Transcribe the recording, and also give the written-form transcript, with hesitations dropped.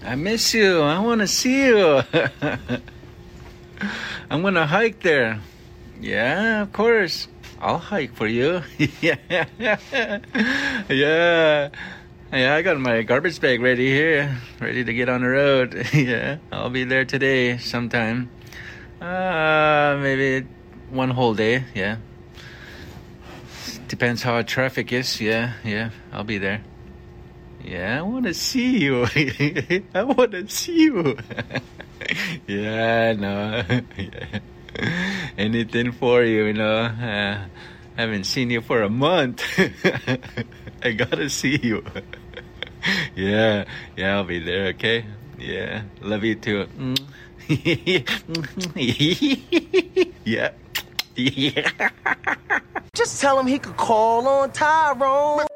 I miss you. I want to see you. I'm going to hike there. Yeah, of course. I'll hike for you. Yeah. Yeah. Yeah, I got my garbage bag ready here. Ready to get on the road. Yeah, I'll be there today sometime. Maybe one whole day. Yeah. Depends how traffic is. Yeah, I'll be there. Yeah, I want to see you. I want to see you. Yeah, no. Yeah. Anything for you, I haven't seen you for a month. I gotta see you. Yeah, I'll be there, okay? Yeah, love you too. Yeah. Just tell him he could call on Tyrone.